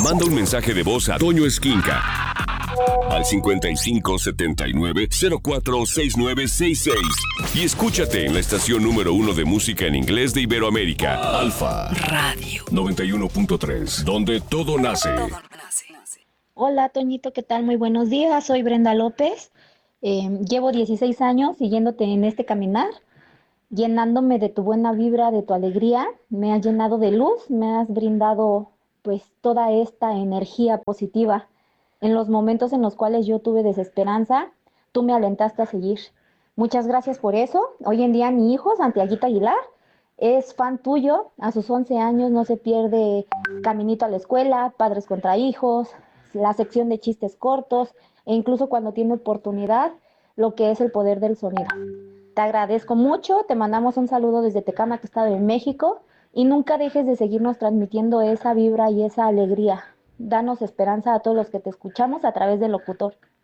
Manda un mensaje de voz a Toño Esquinca al 5579-046966 y escúchate en la estación número 1 de música en inglés de Iberoamérica, Alfa Radio 91.3, donde todo nace. Hola, Toñito, ¿qué tal? Muy buenos días, soy Brenda López. Llevo 16 años siguiéndote en este caminar, llenándome de tu buena vibra, de tu alegría. Me has llenado de luz, me has brindado pues toda esta energía positiva. En los momentos en los cuales yo tuve desesperanza, tú me alentaste a seguir. Muchas gracias por eso. Hoy en día mi hijo, Santiaguito Aguilar, es fan tuyo. A sus 11 años no se pierde Caminito a la Escuela, Padres contra Hijos, la sección de chistes cortos e incluso cuando tiene oportunidad, lo que es el poder del sonido. Te agradezco mucho, te mandamos un saludo desde Tecámac, Estado de México, y nunca dejes de seguirnos transmitiendo esa vibra y esa alegría. Danos esperanza a todos los que te escuchamos a través del locutor.